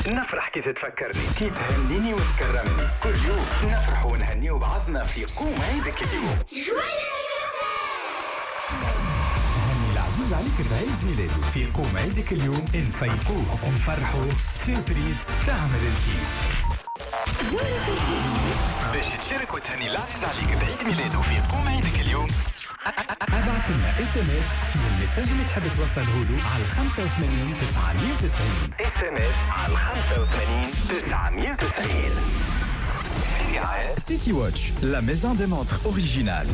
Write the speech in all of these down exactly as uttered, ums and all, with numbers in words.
نفرح كي تتفكرني، كي تهنيني وتكرمني. كل يوم نفرح ونهني بعضنا في قوم عيدك اليوم. هني العزيز عليك بعيد ميلاده في قوم عيدك اليوم. نفيقوه ونفرحوا سيربريز تعمل الكيف. باش تشارك وتهني العزيز عليك بعيد ميلاده في قوم عيدك اليوم، ابعث لنا اس ام اس في المساج اللي تحب توصله له على خمسة وثمانين تسعمية وتسعين. اس ام اس على خمسة وثمانين تسعمية وتسعين. سيتي واتش، la maison des montres originale.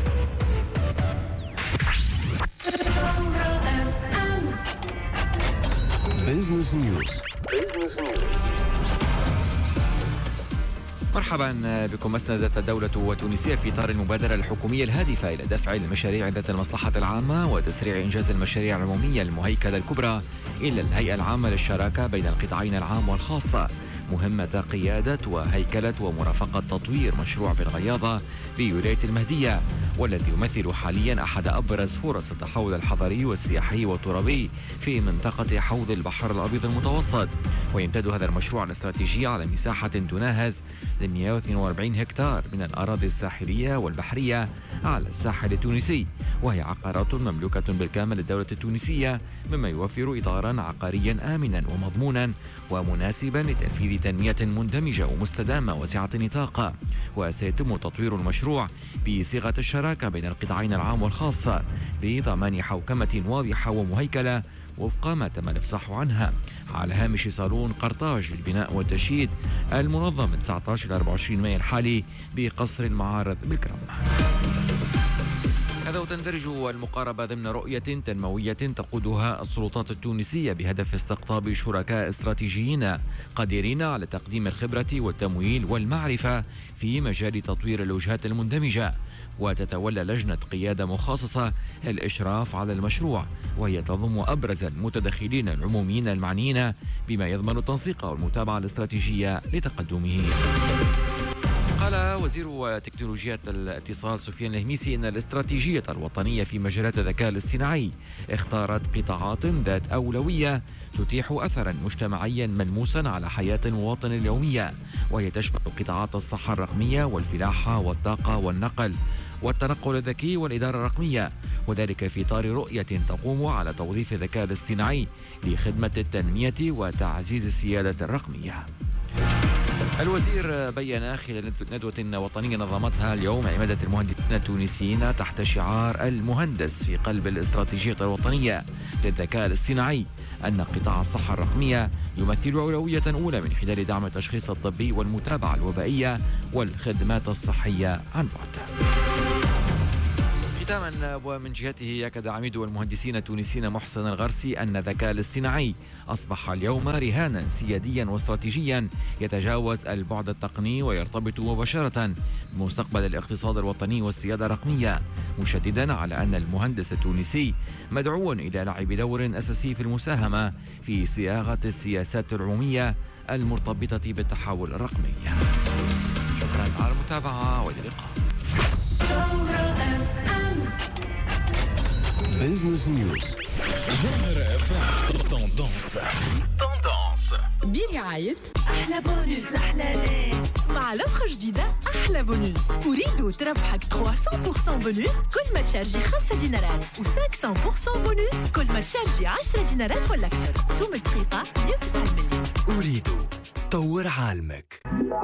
Business News. Business News. مرحبا بكم. أسندت الدولة وتونسيا في إطار المبادرة الحكومية الهادفة إلى دفع المشاريع ذات المصلحة العامة وتسريع إنجاز المشاريع العمومية المهيكلة الكبرى إلى الهيئة العامة للشراكة بين القطاعين العام والخاص، مهمة قيادة وهيكلة ومرافقة تطوير مشروع بالغياضة بولاية المهدية، والذي يمثل حاليا أحد أبرز فرص التحول الحضري والسياحي والترابي في منطقة حوض البحر الأبيض المتوسط. ويمتد هذا المشروع الاستراتيجي على مساحة تناهز مئة واثنين وأربعين هكتار من الأراضي الساحلية والبحرية على الساحل التونسي، وهي عقارات مملوكة بالكامل للدولة التونسية، مما يوفر إطارا عقاريا آمنا ومضمونا ومناسبا لتنفيذ تنمية مندمجة ومستدامة واسعة النطاق. وسيتم تطوير المشروع بصيغة الشراكة بين القطاعين العام والخاص بضمان حوكمة واضحة ومهيكلة وفق ما تم الإفصاح عنها على هامش صالون قرطاج للبناء والتشييد المنظم من تسعة عشر إلى أربعة وعشرين مايو الحالي بقصر المعارض بالكرم. هذا وتندرج المقاربة ضمن رؤية تنموية تقودها السلطات التونسية بهدف استقطاب شركاء استراتيجيين قادرين على تقديم الخبرة والتمويل والمعرفة في مجال تطوير الوجهات المندمجة. وتتولى لجنة قيادة مخصصة الإشراف على المشروع، وهي تضم أبرز المتدخلين العموميين المعنيين بما يضمن التنسيق والمتابعة الاستراتيجية لتقدمه. قال وزير تكنولوجيات الاتصال سفيان الهميسي إن الاستراتيجية الوطنية في مجالات الذكاء الاصطناعي اختارت قطاعات ذات أولوية تتيح أثرا مجتمعيا ملموسا على حياة المواطن اليومية، وهي تشمل قطاعات الصحة الرقمية والفلاحة والطاقة والنقل والتنقل الذكي والإدارة الرقمية، وذلك في إطار رؤية تقوم على توظيف الذكاء الاصطناعي لخدمة التنمية وتعزيز السيادة الرقمية. الوزير بيّن خلال ندوة وطنية نظمتها اليوم عمادة المهندسين التونسيين تحت شعار المهندس في قلب الاستراتيجية الوطنية للذكاء الاصطناعي أن قطاع الصحة الرقمية يمثل أولوية أولى من خلال دعم التشخيص الطبي والمتابعة الوبائية والخدمات الصحية عن بعد. ختاما، ومن جهته يأكد عميد المهندسين التونسيين محسن الغرسي أن الذكاء الاصطناعي أصبح اليوم رهانا سياديا واستراتيجيا يتجاوز البعد التقني ويرتبط مباشرة بمستقبل الاقتصاد الوطني والسيادة الرقمية، مشددا على أن المهندس التونسي مدعو إلى لعب دور أساسي في المساهمة في صياغة السياسات العمومية المرتبطة بالتحول الرقمي. شكرا على المتابعة وإلى اللقاء. Business News. Tendance. Tendance. برعاية أحلى بونوس لأحلى ناس مع لفخة جديدة أحلى بونوس. أريد تربحك ثلاثمية بالمية بونوس كل ما تشارجي خمسة دينارات و500 بالمية بونوس كل ما تشارجي عشرة دينارات ولا أكثر. سوم دقيقة مئة وتسعين مليون. أريد طور عالمك.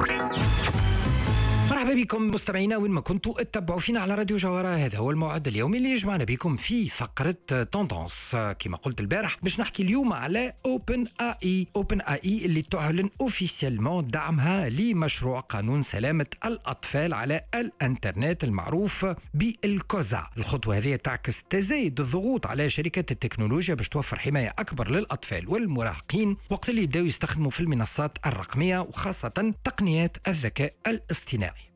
مرحبا بكم مستمعينا وين ما كنتوا اتبعوا فينا على راديو جوهرة. هذا هو الموعد اليومي اللي يجمعنا بكم في فقرة توندونس. كما قلت البارح باش نحكي اليوم على اوبن اي اي اوبن اي اي اللي تعلن اوفيسيالمون دعمها لمشروع قانون سلامة الأطفال على الانترنت المعروف بالكوزا. الخطوة هذه تعكس تزايد الضغوط على شركات التكنولوجيا باش توفر حماية أكبر للأطفال والمراهقين وقت اللي يبداو يستخدموا في المنصات الرقمية وخاصة تقنيات الذكاء الاصطناعي.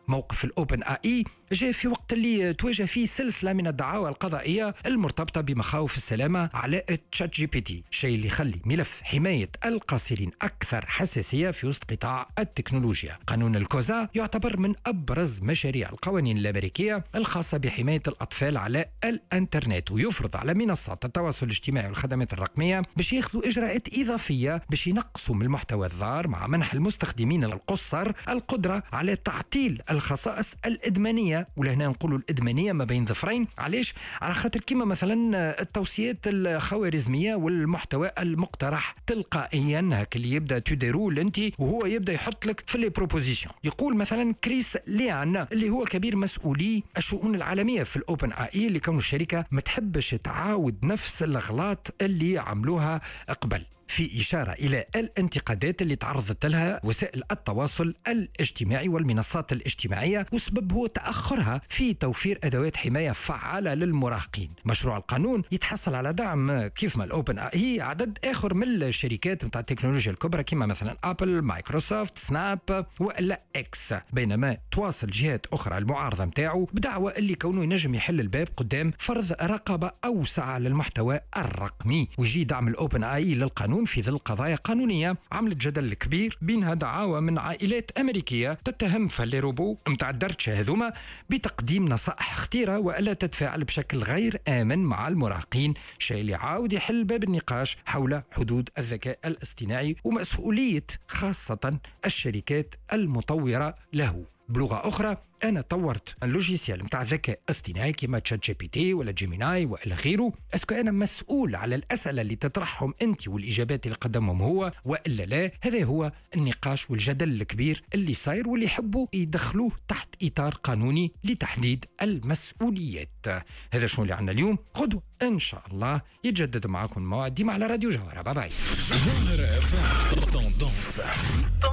موقف الأوبن آي إي جاء في وقت اللي تواجه فيه سلسلة من الدعاوى القضائية المرتبطة بمخاوف السلامة على تشات جي بي تي، شيء اللي يخلي ملف حماية القاصرين أكثر حساسية في وسط قطاع التكنولوجيا. قانون الكوزا يعتبر من أبرز مشاريع القوانين الأمريكية الخاصة بحماية الأطفال على الإنترنت، ويفرض على منصات التواصل الاجتماعي والخدمات الرقمية باش ياخذوا إجراءات إضافية باش ينقصوا من المحتوى الضار، مع منح المستخدمين القصر القدرة على تعطيل الخصائص الإدمانية. ولهنا نقولوا الإدمانية ما بين ظفرين، علاش؟ على خاطر كما مثلا التوصيات الخوارزمية والمحتوى المقترح تلقائيا هك اللي يبدا تديرول انت وهو يبدا يحط لك في لي بروبوزيشن. يقول مثلا كريس ليان اللي هو كبير مسؤولي الشؤون العالمية في الأوبن آي إي اللي كانوا الشركة ما تحبش تعاود نفس الأغلاط اللي عملوها قبل، في إشارة إلى الانتقادات اللي تعرضت لها وسائل التواصل الاجتماعي والمنصات الاجتماعية، وسبب هو تأخرها في توفير أدوات حماية فعالة للمراهقين. مشروع القانون يتحصل على دعم كيف ما الأوبن آي عدد آخر من الشركات متاع التكنولوجيا الكبرى كما مثلا أبل، مايكروسوفت، سناب وإلا إكس، بينما تواصل جهات أخرى المعارضة متاعه بدعوى اللي كونه ينجم يحل الباب قدام فرض رقابة أوسع للمحتوى الرقمي، ويجي دعم الأوبن آي للقانون في ظل قضايا قانونية عملت جدل كبير بينها دعاوى من عائلات أمريكية تتهم فالي روبو متاع الدرتشة هذوما بتقديم نصائح خطيرة وألا تتفاعل بشكل غير آمن مع المراهقين، شيء اللي عاود يحل باب النقاش حول حدود الذكاء الاصطناعي ومسؤولية خاصة الشركات المطورة له. بلغة أخرى، أنا طورت اللوجيسيال متاع الذكاء الاصطناعي كما تشات جي بي تي ولا جيميناي وإلى غيره، اسكو أنا مسؤول على الأسئلة اللي تطرحهم أنت والإجابات اللي قدمهم هو وإلا لا؟ هذا هو النقاش والجدل الكبير اللي صاير واللي يحبوا يدخلوه تحت إطار قانوني لتحديد المسؤوليات. هذا شنو اللي عنا اليوم. غدوة إن شاء الله يتجدد معكم الموعد ديما على راديو جوهرة. باي باي.